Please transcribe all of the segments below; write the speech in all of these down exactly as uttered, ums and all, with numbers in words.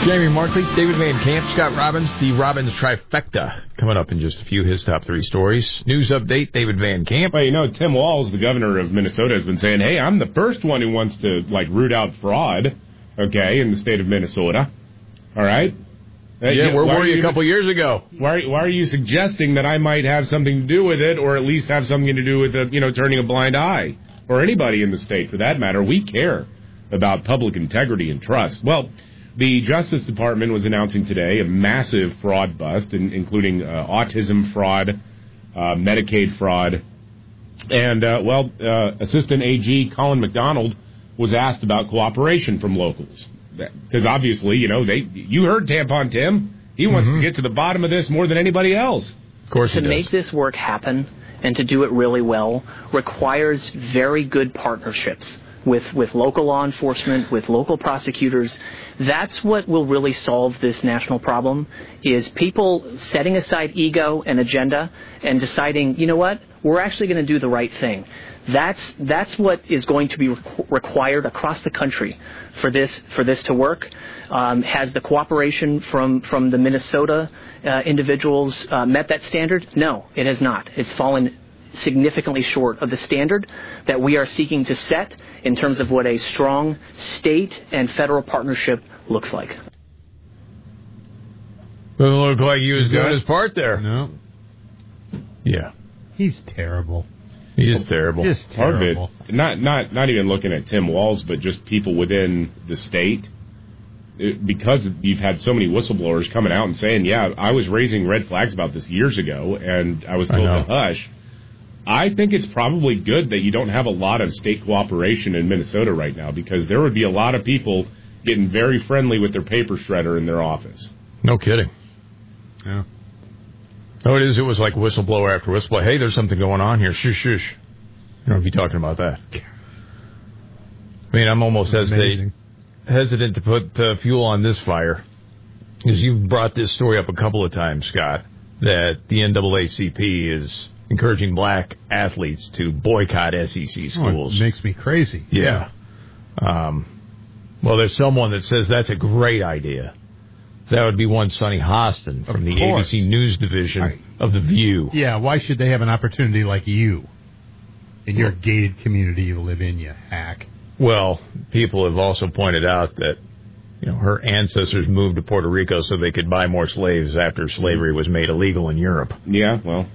Jamie Markley, David Van Camp, Scott Robbins, the Robbins trifecta. Coming up in just a few, his top three stories. News update, David Van Camp. Well, you know, Tim Walz, the governor of Minnesota, has been saying, hey, I'm the first one who wants to, like, root out fraud, okay, in the state of Minnesota. All right? Uh, yeah, where were you a couple years ago? Why, why are you suggesting that I might have something to do with it, or at least have something to do with, the, you know, turning a blind eye? Or anybody in the state, for that matter. We care about public integrity and trust. Well, the Justice Department was announcing today a massive fraud bust, in, including uh, autism fraud, uh, Medicaid fraud. And, uh, well, uh, Assistant A G Colin McDonald was asked about cooperation from locals. Because obviously, you know, they you heard Tampon Tim. He wants mm-hmm. to get to the bottom of this more than anybody else. Of course he does. To make this work happen and to do it really well requires very good partnerships with, with local law enforcement, with local prosecutors. That's what will really solve this national problem, is people setting aside ego and agenda and deciding, you know what, we're actually going to do the right thing. That's that's what is going to be requ- required across the country for this for this to work. Um, has the cooperation from, from the Minnesota uh, individuals uh, met that standard? No, it has not. It's fallen significantly short of the standard that we are seeking to set in terms of what a strong state and federal partnership looks like. Doesn't look like he was doing his part there. No. Yeah. He's terrible. He is terrible. Just terrible. Part of it, not, not, not even looking at Tim Walz, but just people within the state. It, because you've had so many whistleblowers coming out and saying, yeah, I was raising red flags about this years ago, and I was told to hush. I think it's probably good that you don't have a lot of state cooperation in Minnesota right now, because there would be a lot of people getting very friendly with their paper shredder in their office. No kidding. Yeah. No, it is. It was like whistleblower after whistleblower. Hey, there's something going on here. Shush, shush. You don't be talking about that. I mean, I'm almost hesitant, hesitant to put uh, fuel on this fire, because you've brought this story up a couple of times, Scott, that the N double A C P is encouraging black athletes to boycott S E C schools. Oh, it makes me crazy. Yeah. yeah. Um, well, there's someone that says that's a great idea. That would be one Sonny Hostin from of the course. A B C News division I, of The View. Yeah, why should they have an opportunity like you in your gated community you live in, you hack? Well, people have also pointed out that, you know, her ancestors moved to Puerto Rico so they could buy more slaves after slavery was made illegal in Europe. Yeah, well,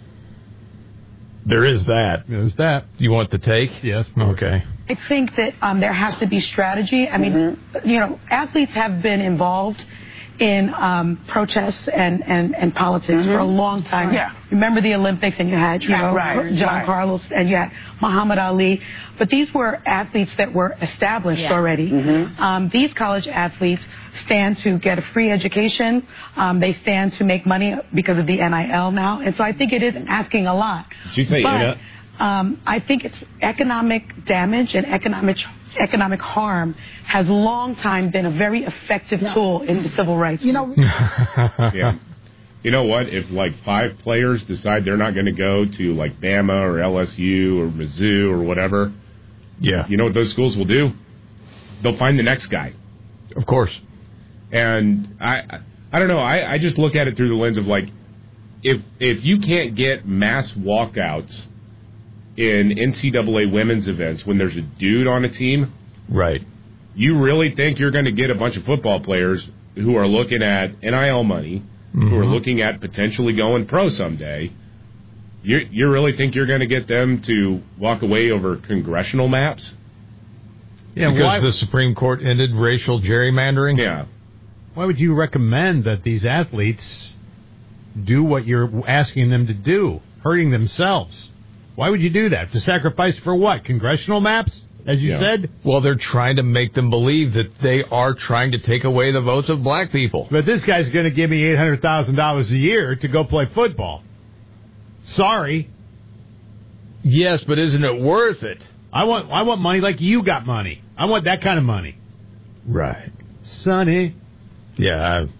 there is that. There's that. You want the take? Yes. Okay. I think that um, there has to be strategy. I mean, mm-hmm. you know, athletes have been involved in um, protests and, and, and politics mm-hmm. for a long time. Yeah. Remember the Olympics, and you had, you know, right, John right. Carlos, and you had Muhammad Ali. But these were athletes that were established yeah. already. Mm-hmm. Um, these college athletes stand to get a free education. Um, they stand to make money because of the N I L now. And so I think it is asking a lot. Did you say but, um, I think it's economic damage and economic economic harm has long time been a very effective no. tool in the civil rights. You know, yeah. You know what? If like five players decide they're not going to go to like Bama or L S U or Mizzou or whatever, yeah, you know what those schools will do? They'll find the next guy. Of course. And I, I don't know. I, I just look at it through the lens of like, if if you can't get mass walkouts in N C double A women's events when there's a dude on a team, right? You really think you're going to get a bunch of football players who are looking at N I L money, mm-hmm. who are looking at potentially going pro someday? You you really think you're going to get them to walk away over congressional maps? Yeah, because why, the Supreme Court ended racial gerrymandering? Yeah. Why would you recommend that these athletes do what you're asking them to do, hurting themselves? Why would you do that? To sacrifice for what? Congressional maps, as you yeah. said? Well, they're trying to make them believe that they are trying to take away the votes of black people. But this guy's going to give me eight hundred thousand dollars a year to go play football. Sorry. Yes, but isn't it worth it? I want I want money like you got money. I want that kind of money. Right. Sonny. Yeah, I...